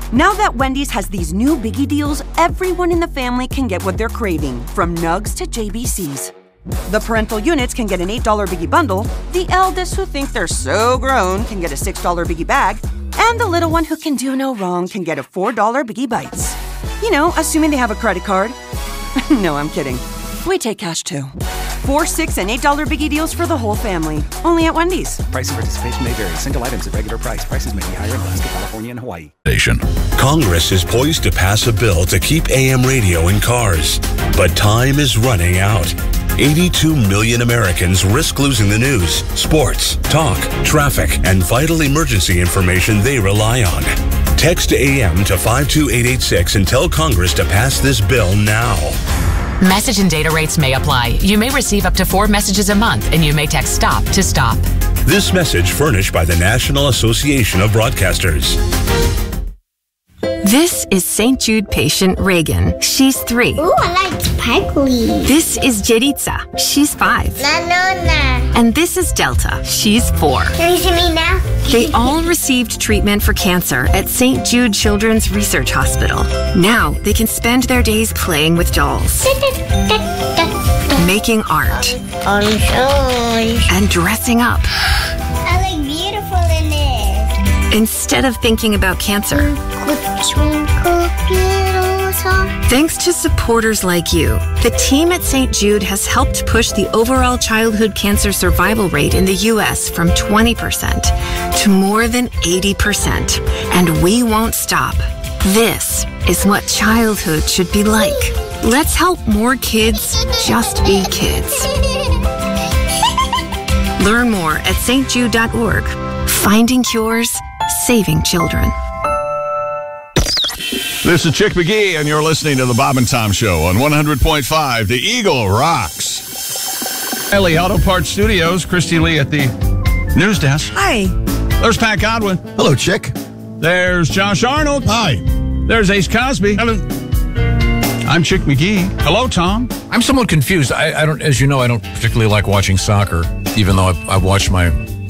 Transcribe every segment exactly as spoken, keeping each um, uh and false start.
Now that Wendy's has these new biggie deals, everyone in the family can get what they're craving, from nugs to J B Cs. The parental units can get an eight dollar biggie bundle, the eldest who think they're so grown can get a six dollar biggie bag, and the little one who can do no wrong can get a four dollar biggie bites. You know, assuming they have a credit card. No, I'm kidding. We take cash too. Four, six, and eight dollar biggie deals for the whole family. Only at Wendy's. Price and participation may vary. Single items at regular price. Prices may be higher in Alaska, California, and Hawaii. Congress is poised to pass a bill to keep A M radio in cars. But time is running out. eighty-two million Americans risk losing the news, sports, talk, traffic, and vital emergency information they rely on. Text A M to five two eight eight six and tell Congress to pass this bill now. Message and data rates may apply. You may receive up to four messages a month, and you may text STOP to stop. This message furnished by the National Association of Broadcasters. This is Saint Jude patient Reagan. She's three. Ooh, I like sparkly. This is Jeritza. She's five. No, no, no. And this is Delta. She's four. Can you see me now? They all received treatment for cancer at Saint Jude Children's Research Hospital. Now they can spend their days playing with dolls, making art, and dressing up. I look beautiful in this. Instead of thinking about cancer. Thanks to supporters like you, the team at Saint Jude has helped push the overall childhood cancer survival rate in the U S from twenty percent to more than eighty percent. And we won't stop. This is what childhood should be like. Let's help more kids just be kids. Learn more at S T jude dot org. Finding cures, saving children. This is Chick McGee, and you're listening to the Bob and Tom Show on one hundred point five. The Eagle rocks. Ellie Auto Parts Studios, Christy Lee at the news desk. Hi. There's Pat Godwin. Hello, Chick. There's Josh Arnold. Hi. There's Ace Cosby. Hello. I'm Chick McGee. Hello, Tom. I'm somewhat confused. I, I don't, as you know, I don't particularly like watching soccer, even though I've, I've watched my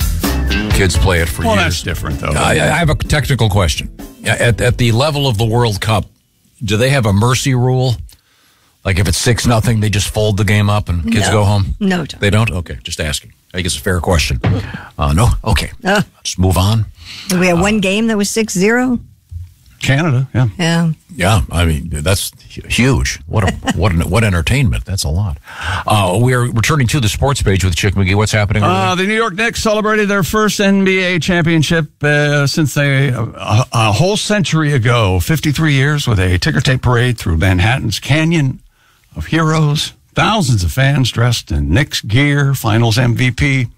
kids play it for well, years. Well, that's different, though. I, I have a technical question. At, at the level of the World Cup, do they have a mercy rule? Like if it's six nothing, they just fold the game up and kids no. go home? No, Tom. They don't? Okay, just asking. I think it's a fair question. Uh, no? Okay. Uh, just move on. We had uh, one game that was six zero. Canada, yeah. Yeah. Yeah, I mean, that's huge. What a, what an, what entertainment. That's a lot. Uh, we're returning to the sports page with Chick McGee. What's happening over uh, there? The New York Knicks celebrated their first N B A championship uh, since they, uh, a, a whole century ago, fifty-three years, with a ticker tape parade through Manhattan's Canyon of Heroes. Thousands of fans dressed in Knicks gear, finals M V P.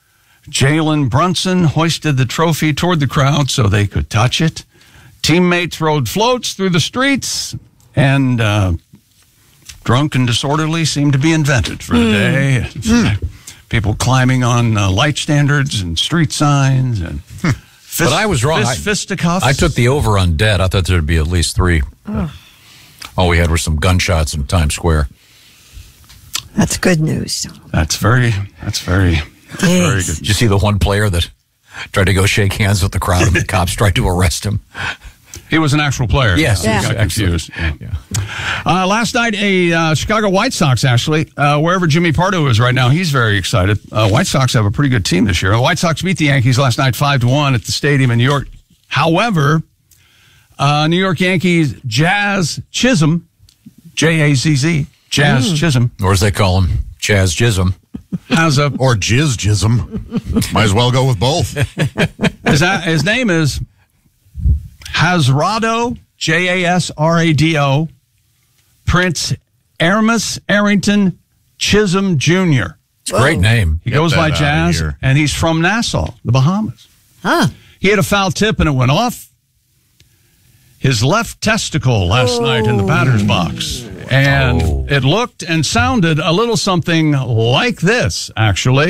Jalen Brunson hoisted the trophy toward the crowd so they could touch it. Teammates rode floats through the streets, and uh, drunk and disorderly seemed to be invented for the mm. day. Mm. People climbing on uh, light standards and street signs. and. Hmm. Fist, but I was wrong. Fist, I, fisticuffs. I took the over on dead. I thought there'd be at least three. Oh. All we had were some gunshots in Times Square. That's good news. That's very, that's very, that's very good. Did you see the one player that tried to go shake hands with the crowd and the cops tried to arrest him? He was an actual player. Yes. Yeah. Yeah. Got confused. Yeah. Yeah. Uh, last night, a uh, Chicago White Sox, actually, uh, wherever Jimmy Pardo is right now, he's very excited. Uh, White Sox have a pretty good team this year. The White Sox beat the Yankees last night five to one at the stadium in New York. However, uh, New York Yankees Jazz Chisholm, J A Z Z, Jazz mm. Chisholm. Or as they call him, Chaz Chisholm. Has a, or Jizz Chisholm. Might as well go with both. His, his name is Hasrado, J A S R A D O, Prince Aramis Arrington Chisholm Junior It's a great name. He Get goes by Jazz, and he's from Nassau, the Bahamas. Huh. He had a foul tip, and it went off his left testicle last oh. night in the batter's box. And oh. it looked and sounded a little something like this, actually.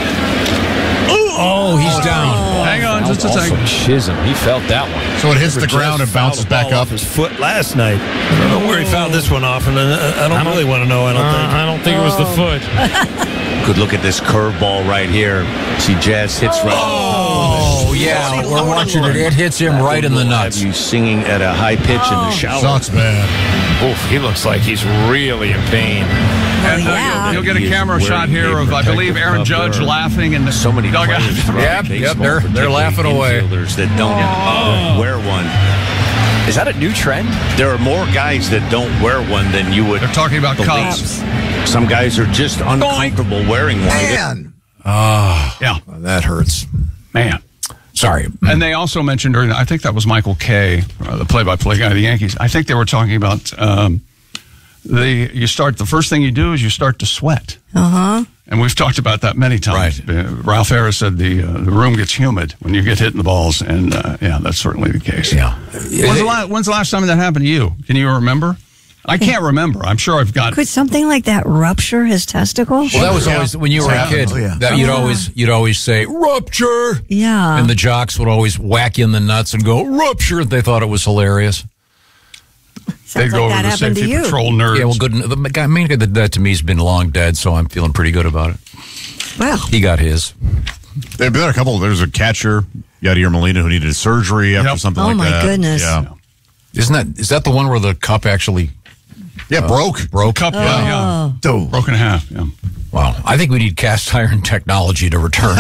Oh, he's oh, down. Oh. Hang on just a second. Chisholm, he felt that one. So it hits the ground and bounces back up. His foot last night. I don't know where he found this one off, and I don't, I don't really want to know. I don't uh, think. I don't think oh. it was the foot. Good look at this curveball right here. See, Jazz hits right. Oh, Oh, yeah, we're watching it. It hits him right in the nuts. Have you singing at a high pitch in the shower. Sucks bad. Oof, he looks like he's really in pain. And uh, yeah. you'll, you'll get a camera shot here of, I believe, Aaron Judge laughing in the so many dugout. Yep, yep, they're, they're laughing away. Infielders that don't uh, wear one. Is that a new trend? There are more guys that don't wear one than you would. They're talking about believe. Cubs. Some guys are just uncomfortable wearing one. Man. Ah, Yeah, that hurts. man. Sorry. And they also mentioned during, I think that was Michael Kay, uh, the play-by-play guy of the Yankees. I think they were talking about um, the you start. The first thing you do is you start to sweat. Uh huh. And we've talked about that many times. Right. Uh, Ralph Harris said the uh, the room gets humid when you get hit in the balls, and uh, yeah, that's certainly the case. Yeah. When's the, la- when's the last time that happened to you? Can you remember? I can't remember. I'm sure I've got. Could something like that rupture his testicles? Well, that was always when you were a kid. Oh, yeah. That you'd Oh. always you'd always say rupture. Yeah. And the jocks would always whack you in the nuts and go rupture. They thought it was hilarious. Sounds They'd go like over that to happened to safety you. patrol nerds. Yeah, well, good. The guy, main guy that did that to me has been long dead, so I'm feeling pretty good about it. Well, He got his. There have been a couple. There's a catcher, Yadier Molina, who needed surgery after Yep. something Oh, like my that. goodness. Yeah. Isn't that is that the one where the cup actually Yeah, broke. broke? Cup, yeah, yeah. Dude. Broken in half. Yeah. Wow. I think we need cast iron technology to return.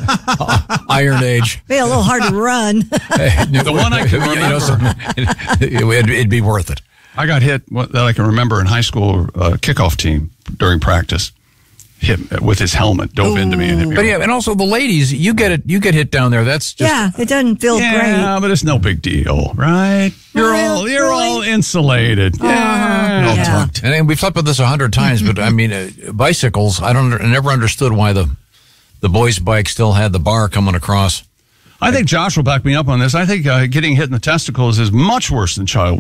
Iron Age. be a little hard to run. The one I can You know, remember. some- it, would it'd be worth it. I got hit what- that I can remember in high school uh, kickoff team during practice. Hit with his helmet, dove into me and hit me. But yeah, and also the ladies, you get it. You get hit down there. That's just Yeah, it doesn't feel Yeah, but it's no big deal, right? You're Really? all you're Really? all insulated. Uh-huh. Yeah. All Yeah. tucked. And, and we've talked about this a hundred times, but I mean, uh, bicycles. I don't. I never understood why the the boys' bike still had the bar coming across. I think Josh will back me up on this. I think uh, getting hit in the testicles is much worse than child